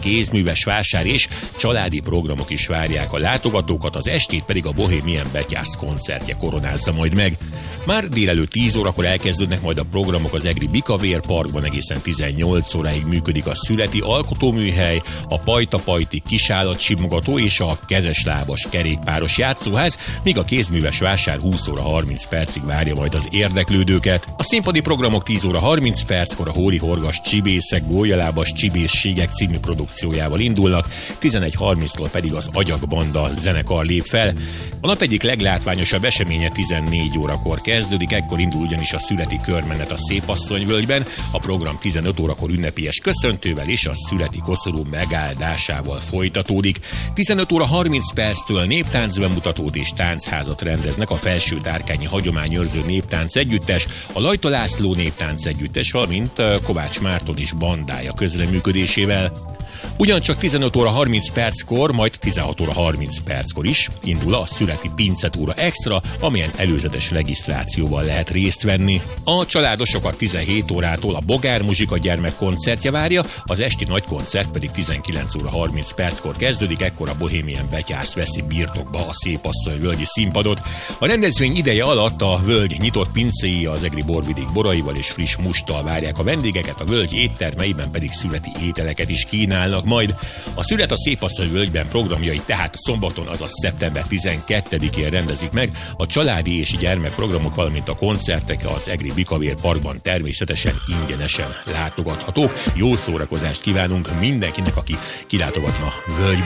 kézműves vásár és családi programok is várják a látogatókat, az estét pedig a Bohemian Betyász koncertje koronázza majd meg. Már délelőtt 10 órakor elkezdődnek majd a programok az egri Bikavér Parkban, egészen 18 óráig működik a születi alkotóműhely, a pajta-pajti kisállatsimogató és a kezeslábas kerékpáros játszóház, míg a kézműves vásár 20 óra 30 percig várja majd az érdeklődőket. A színpadi programok 10 óra 30 perckor a Hóri Horgas Csibészek gólyalábas csibészségek című produkciójával indulnak, 11:30-tól pedig az Agyak Banda zenekar lép fel. A nap egyik leglátványosabb eseménye 14 órakor kezdődik, ekkor indul ugyanis a születi körmenet a Szépasszonyvölgyben, a program 15 órakor ünnepélyes köszöntővel és a születi koszorú megáldásával folytatódik. 15 óra 30 perctől néptánc bemutatót és táncházat rendeznek a Felső Tárkányi Hagyományőrző Néptánc Együttes, a Lajta László Néptánc Együttes, valamint Kovács Márton és bandája közreműködésével. Ugyancsak 15 óra 30 perckor, majd 16 óra 30 perckor is indul a születi pincetúra extra, amelyen előzetes regisztrációval lehet részt venni. A családosokat 17 órától a Bogár Muzsika gyermekkoncertje várja, az esti nagykoncert pedig 19 óra 30 perckor kezdődik, ekkor a Bohemian Betyász veszi birtokba a Szépasszonyvölgyi színpadot. A rendezvény ideje alatt a völgy nyitott pincéi az egri borvidék boraival és friss musttal várják a vendégeket, a völgy éttermeiben pedig születi ételeket is kínálnak majd. A Szület a Szépasszonyvölgyben programjait tehát szombaton, azaz szeptember 12-én rendezik meg, a családi és gyermekprogramok, valamint a koncertek az egri Bikavér Parkban természetesen ingyenesen látogathatók. Jó szórakozást kívánunk mindenkinek, aki kilátogatna völgybe.